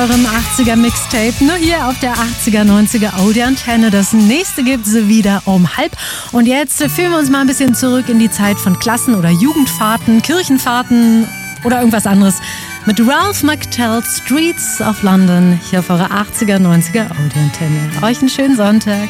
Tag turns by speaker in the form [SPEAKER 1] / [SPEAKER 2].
[SPEAKER 1] eurem 80er Mixtape. Nur hier auf der 80er, 90er Audioantenne. Das nächste gibt's wieder um 12:30. Und jetzt führen wir uns mal ein bisschen zurück in die Zeit von Klassen- oder Jugendfahrten, Kirchenfahrten oder irgendwas anderes. Mit Ralph McTell, Streets of London, hier auf eurer 80er, 90er Audioantenne. Euch einen schönen Sonntag.